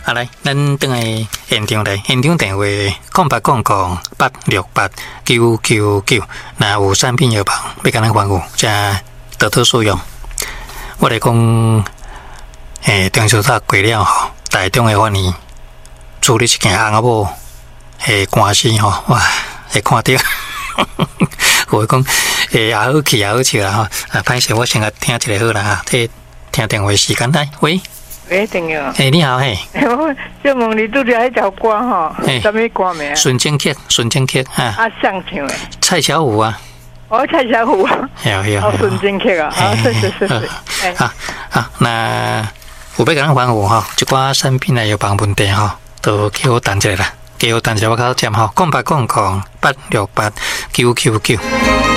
好来，咱等下现场来，现场电话0800-868-999，那有产品药房要跟咱服务，加得到使用。我来讲，中秋节过了吼，台中的法院处理一件翁仔某官司吼，哇，会看到。我讲，也好气也好笑啦吼。啊，歹势，我先来听一个好啦哈，这听电话时间来，喂。 喂，朋友。 你好，嘿。 我就问你拄着迄条歌吼，什么歌名？ 纯情曲啊。 啊，谁唱的？ 蔡小虎啊。 哦，蔡小虎啊。 有。 哦，纯情曲啊。啊，是。 好，那有要甲咱反映吼，一寡产品内有帮问题吼，都叫我等一下啦。叫我等一下，我较接吼，0800-868-999。